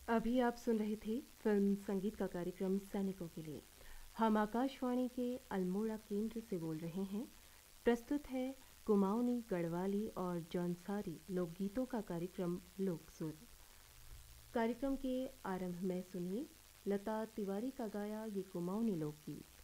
अभी आप सुन रहे थे फिल्म संगीत का कार्यक्रम सैनिकों के लिए। हम आकाशवाणी के अल्मोड़ा केंद्र से बोल रहे हैं। प्रस्तुत है कुमाऊनी, गढ़वाली और जौनसारी लोकगीतों का कार्यक्रम लोकसुर। कार्यक्रम के आरंभ में सुनिए लता तिवारी का गाया ये कुमाऊनी लोकगीत।